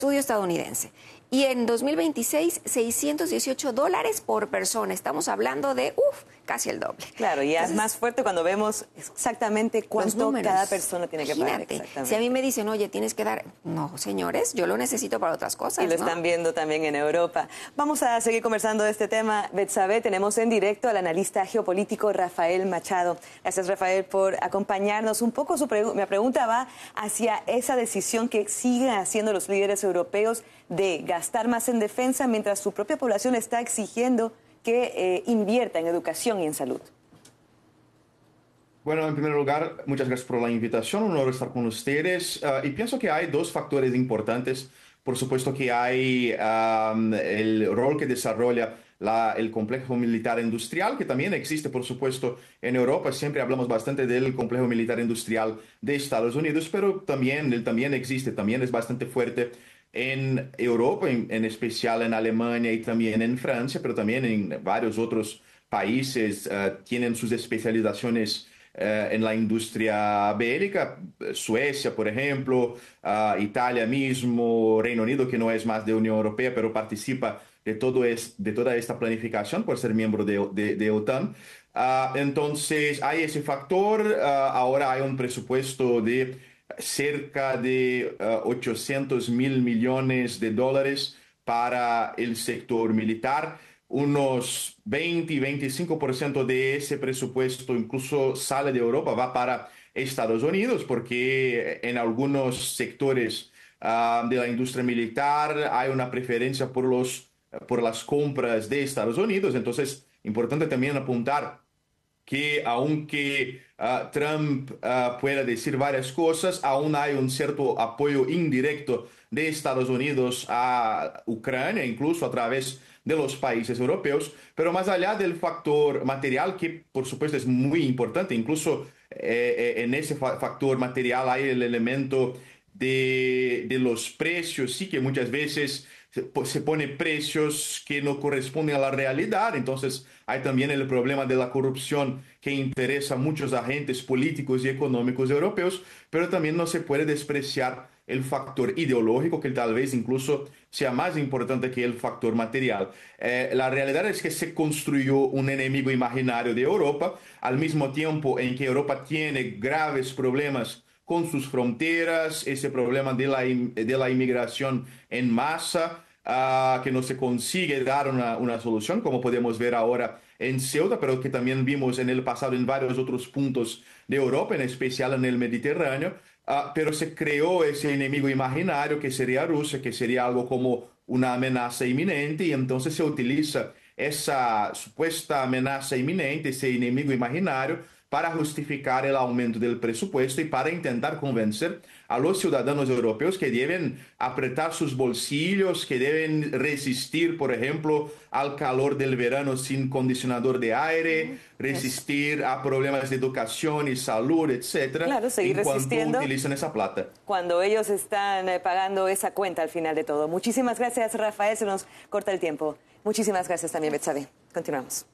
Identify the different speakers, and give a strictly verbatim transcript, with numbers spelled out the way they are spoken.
Speaker 1: estudio estadounidense. Y en dos mil veintiséis, seiscientos dieciocho dólares por persona. Estamos hablando de, uff, casi el doble.
Speaker 2: Claro, y Entonces, es más fuerte cuando vemos exactamente cuánto cada persona tiene que pagar.
Speaker 1: Imagínate, si a mí me dicen, oye, tienes que dar... No, señores, yo lo necesito para otras cosas,
Speaker 2: Y lo
Speaker 1: ¿no?
Speaker 2: están viendo también en Europa. Vamos a seguir conversando de este tema. Betsabe, tenemos en directo al analista geopolítico Rafael Machado. Gracias, Rafael, por acompañarnos. Un poco su pregu- mi pregunta va hacia esa decisión que siguen haciendo los líderes europeos de gastar más en defensa mientras su propia población está exigiendo que eh, invierta en educación y en salud.
Speaker 3: Bueno, en primer lugar, muchas gracias por la invitación, un honor estar con ustedes. Uh, y pienso que hay dos factores importantes. Por supuesto que hay um, el rol que desarrolla la, el complejo militar industrial, que también existe, por supuesto, en Europa. Siempre hablamos bastante del complejo militar industrial de Estados Unidos, pero también, él también existe, también es bastante fuerte en Europa, en, en especial en Alemania y también en Francia, pero también en varios otros países uh, tienen sus especializaciones uh, en la industria bélica. Suecia, por ejemplo, uh, Italia mismo, Reino Unido, que no es más de Unión Europea, pero participa de, todo es, de toda esta planificación por ser miembro de, de, de OTAN. Uh, entonces, hay ese factor. Uh, ahora hay un presupuesto de cerca de uh, ochocientos mil millones de dólares para el sector militar. Unos veinte y veinticinco por ciento de ese presupuesto incluso sale de Europa, va para Estados Unidos, porque en algunos sectores uh, de la industria militar hay una preferencia por, los, por las compras de Estados Unidos. Entonces, importante también apuntar que aunque uh, Trump uh, pueda decir varias cosas, aún hay un cierto apoyo indirecto de Estados Unidos a Ucrania, incluso a través de los países europeos. Pero más allá del factor material, que por supuesto es muy importante, incluso eh, en ese fa factor material hay el elemento de, de los precios, sí, que muchas veces se pone precios que no corresponden a la realidad. Entonces hay también el problema de la corrupción que interesa a muchos agentes políticos y económicos europeos, pero también no se puede despreciar el factor ideológico, que tal vez incluso sea más importante que el factor material. Eh, la realidad es que se construyó un enemigo imaginario de Europa, al mismo tiempo en que Europa tiene graves problemas con sus fronteras, ese problema de la, de la inmigración en masa, uh, que no se consigue dar una, una solución, como podemos ver ahora en Ceuta, pero que también vimos en el pasado en varios otros puntos de Europa, en especial en el Mediterráneo. Uh, pero se creó ese enemigo imaginario que sería Rusia, que sería algo como una amenaza inminente, y entonces se utiliza esa supuesta amenaza inminente, ese enemigo imaginario, para justificar el aumento del presupuesto y para intentar convencer a los ciudadanos europeos que deben apretar sus bolsillos, que deben resistir, por ejemplo, al calor del verano sin condicionador de aire, resistir a problemas de educación y salud, etcétera.
Speaker 2: Claro, seguir
Speaker 3: en cuanto
Speaker 2: resistiendo
Speaker 3: utilizan esa plata.
Speaker 2: Cuando ellos están eh, pagando esa cuenta al final de todo. Muchísimas gracias, Rafael. Se nos corta el tiempo. Muchísimas gracias también, Betsabe. Continuamos.